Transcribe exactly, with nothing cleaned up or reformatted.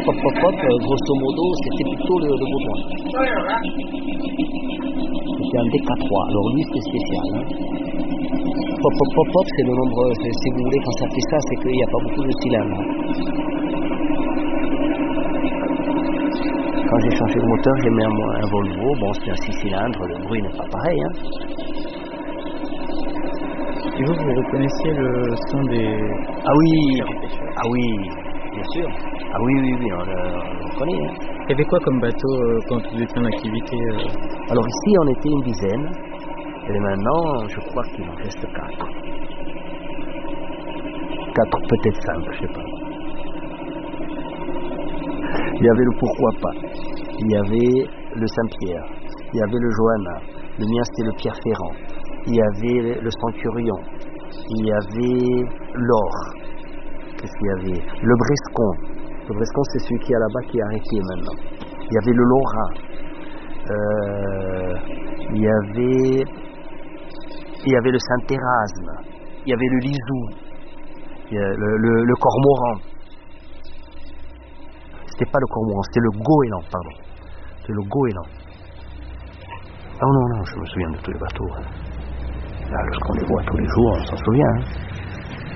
pop, pop, pop, euh, grosso modo, c'était plutôt le, le baudouin. C'était un D K trois, alors lui c'était spécial. Hein. Pop, pop, pop, pop, c'est le nombre, si vous voulez, quand ça fait ça, c'est qu'il n'y a pas beaucoup de cylindres. Quand j'ai changé le moteur, j'ai mis un, un Volvo, bon c'est un six cylindres, le bruit n'est pas pareil. Hein. Et vous, vous reconnaissiez le son des... Ah oui, ah oui, bien sûr. Ah oui, oui, oui, on le, on le connaît. Hein. Il y avait quoi comme bateau euh, quand vous étiez en activité euh... Alors ici, on était une dizaine. Et maintenant, je crois qu'il en reste quatre. Quatre, peut-être cinq, je sais pas. Il y avait le Pourquoi pas. Il y avait le Saint-Pierre. Il y avait le Johanna. Le mien, c'était le Pierre-Ferrand. Il y avait le Centurion. Il y avait l'Or. Qu'est-ce qu'il y avait? Le Brescon. Le Brescon, c'est celui qui est là-bas qui est arrêté maintenant. Il y avait le Laura. Euh, il y avait... Il y avait le Saint-Érasme, il y avait le Lisou, il y a le, le, le Cormoran. C'était pas le Cormoran, c'était le Goéland, pardon. C'est le Goéland. Ah non, non, je me souviens de tous les bateaux. Hein. Là, lorsqu'on les voit tous les jours, on s'en souvient. Hein.